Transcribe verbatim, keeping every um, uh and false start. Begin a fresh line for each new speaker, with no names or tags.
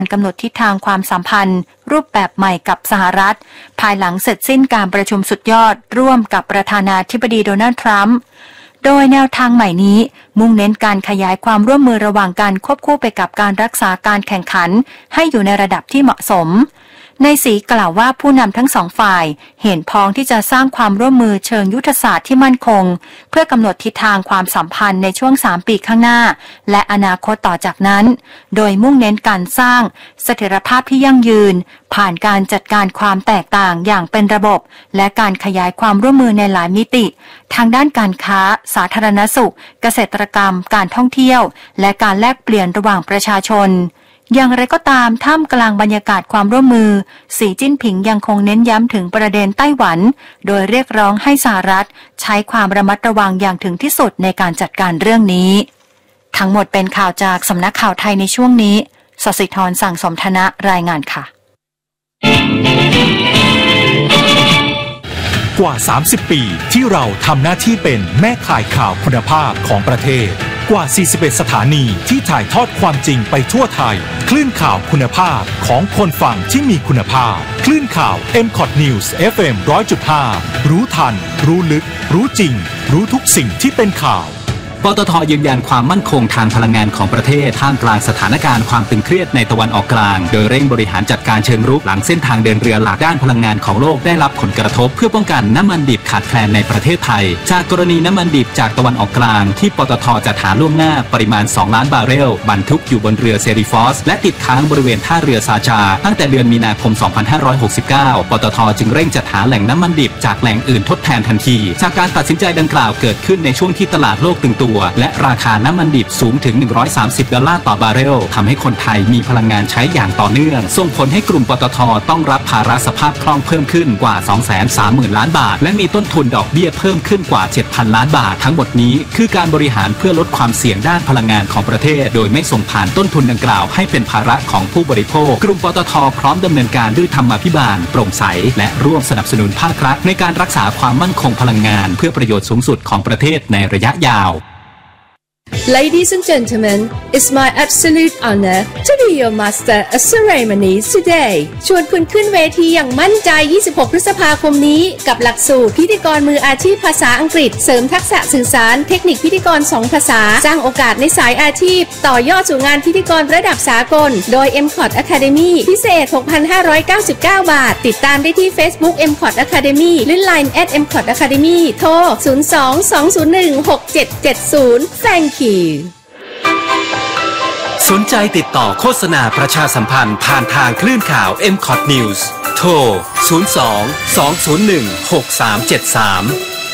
กำหนดทิศทางความสัมพันธ์รูปแบบใหม่กับสหรัฐภายหลังเสร็จสิ้นการประชุมสุดยอดร่วมกับประธานาธิบดีโดนัลด์ทรัมป์โดยแนวทางใหม่นี้มุ่งเน้นการขยายความร่วมมือระหว่างการควบคู่ไปกับการรักษาการแข่งขันให้อยู่ในระดับที่เหมาะสมนายศรีกล่าวว่าผู้นำทั้งสองฝ่ายเห็นพ้องที่จะสร้างความร่วมมือเชิงยุทธศาสตร์ที่มั่นคงเพื่อกำหนดทิศทางความสัมพันธ์ในช่วงสามปีข้างหน้าและอนาคตต่อจากนั้นโดยมุ่งเน้นการสร้างเสถียรภาพที่ยั่งยืนผ่านการจัดการความแตกต่างอย่างเป็นระบบและการขยายความร่วมมือในหลายมิติทางด้านการค้าสาธารณสุขเกษตรกรรมการท่องเที่ยวและการแลกเปลี่ยนระหว่างประชาชนอย่างไรก็ตามท่ามกลางบรรยากาศความร่วมมือสีจิ้นผิงยังคงเน้นย้ำถึงประเด็นไต้หวันโดยเรียกร้องให้สหรัฐใช้ความระมัดระวังอย่างถึงที่สุดในการจัดการเรื่องนี้ทั้งหมดเป็นข่าวจากสำนักข่าวไทยในช่วงนี้สศิธรสั่งสมธนะรายงานค่ะ
กว่าสามสิบปีที่เราทำหน้าที่เป็นแม่ข่ายข่าวคุณภาพของประเทศกว่าสี่สิบเอ็ดสถานีที่ถ่ายทอดความจริงไปทั่วไทยคลื่นข่าวคุณภาพของคนฟังที่มีคุณภาพคลื่นข่าว เอ็ม คอท News เอฟ เอ็ม หนึ่งร้อยจุดห้า รู้ทันรู้ลึกรู้จริงรู้ทุกสิ่งที่เป็นข่าว
ปตท.ยืนยันความมั่นคงทางพลังงานของประเทศท่ามกลางสถานการณ์ความตึงเครียดในตะวันออกกลางโดยเร่งบริหารจัดการเชิงรุกหลังเส้นทางเดินเรือหลักด้านพลังงานของโลกได้รับผลกระทบเพื่อป้องกันน้ำมันดิบขาดแคลนในประเทศไทยจากกรณีน้ำมันดิบจากตะวันออกกลางที่ปตท.จัดหาล่วงหน้าปริมาณสองล้านบาร์เรลบรรทุกอยู่บนเรือเซริฟอสและติดค้างบริเวณท่าเรือซาจาตั้งแต่เดือนมีนาคมสองพันห้าร้อยหกสิบเก้าปตท.จึงเร่งจัดหาแหล่งน้ำมันดิบจากแหล่งอื่นทดแทนทันทีจากการตัดสินใจดังกล่าวเกิดขึ้นในช่วงที่ตลาดโลกตึงตัวและราคาน้ำมันดิบสูงถึงหนึ่งร้อยสามสิบดอลลาร์ต่อบาร์เรลทำให้คนไทยมีพลังงานใช้อย่างต่อเนื่องส่งผลให้กลุ่มปตท.ต้องรับภาระสภาพคล่องเพิ่มขึ้นกว่า สองแสนสามหมื่น ล้านบาทและมีต้นทุนดอกเบี้ยเพิ่มขึ้นกว่า เจ็ดพัน ล้านบาททั้งหมดนี้คือการบริหารเพื่อลดความเสี่ยงด้านพลังงานของประเทศโดยไม่ส่งผ่านต้นทุนดังกล่าวให้เป็นภาระของผู้บริโภคกลุ่มปตท.พร้อมดำเนินการด้วยธรรมาภิบาลโปร่งใสและร่วมสนับสนุนภาครัฐในการรักษาความมั่นคงพลังงานเพื่อประโยชน์สูงสุดของประเทศในระยะยาว
Ladies and gentlemen, it's my absolute honor to be your master of ceremonies today. ชวนคุณขึ้นเวทีอย่างมั่นใจยี่สิบหกพฤษภาคมนี้กับหลักสูตรพิธีกรมืออาชีพภาษาอังกฤษเสริมทักษะสื่อสารเทคนิคพิธีกรสองภาษาสร้างโอกาสในสายอาชีพต่อยอดสู่งานพิธีกรระดับสากลโดย เอ็ม คอท Academy พิเศษ หกพันห้าร้อยเก้าสิบเก้า บาทติดตามได้ที่ Facebook เอ็ม คอท Academy หรือ ไลน์ แอท เอ็ม คอท Academy โทร ศูนย์ สอง สอง ศูนย์ หนึ่ง หก เจ็ด เจ็ด ศูนย์ Thank you
สนใจติดต่อโฆษณาประชาสัมพันธ์ผ่านทางคลื่นข่าว เอ็ม คอท News โทร ศูนย์ สอง สอง ศูนย์ หนึ่ง หก สาม เจ็ด สาม